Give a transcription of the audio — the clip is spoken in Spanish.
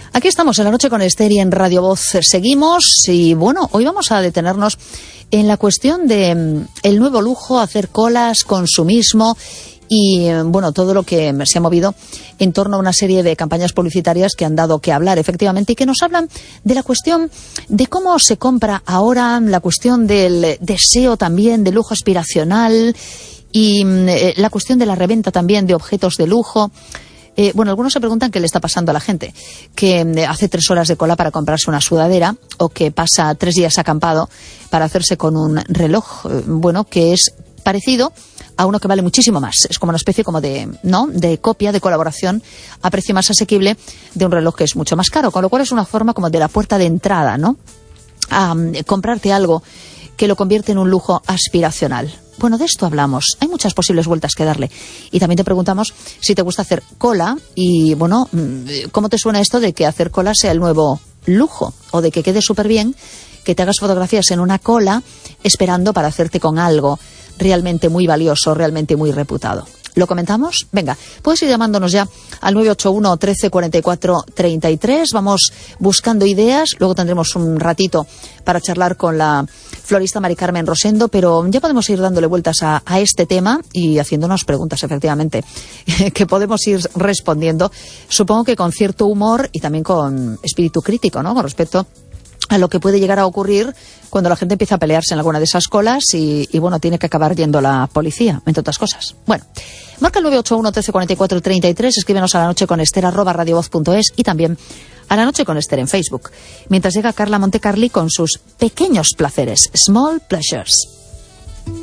Aquí estamos en La Noche con Esther y en Radio Voz seguimos y bueno, hoy vamos a detenernos en la cuestión de el nuevo lujo, hacer colas, consumismo y bueno, todo lo que se ha movido en torno a una serie de campañas publicitarias que han dado que hablar efectivamente y que nos hablan de la cuestión de cómo se compra ahora, la cuestión del deseo también, de lujo aspiracional y la cuestión de la reventa también de objetos de lujo. Bueno, algunos se preguntan qué le está pasando a la gente, que hace 3 horas de cola para comprarse una sudadera o que pasa 3 días acampado para hacerse con un reloj, bueno, que es parecido a uno que vale muchísimo más. Es como una especie como de copia, de colaboración a precio más asequible de un reloj que es mucho más caro, con lo cual es una forma como de la puerta de entrada, ¿no? A comprarte algo que lo convierte en un lujo aspiracional. Bueno, de esto hablamos. Hay muchas posibles vueltas que darle. Y también te preguntamos si te gusta hacer cola y, bueno, ¿cómo te suena esto de que hacer cola sea el nuevo lujo? O de que quede súper bien, que te hagas fotografías en una cola esperando para hacerte con algo realmente muy valioso, realmente muy reputado. ¿Lo comentamos? Venga, puedes ir llamándonos ya al 981 13 44 33. Vamos buscando ideas. Luego tendremos un ratito para charlar con la florista Mari Carmen Rosendo, pero ya podemos ir dándole vueltas a este tema y haciéndonos preguntas, efectivamente, que podemos ir respondiendo, supongo que con cierto humor y también con espíritu crítico, ¿no? Con respecto a lo que puede llegar a ocurrir cuando la gente empieza a pelearse en alguna de esas colas y bueno, tiene que acabar yendo la policía, entre otras cosas. Bueno, marca el 981 13 44 33, escríbenos a lanocheconester@radiovoz.es y también a La Noche con Esther en Facebook. Mientras llega Carla Montecarli con sus pequeños placeres, Small Pleasures.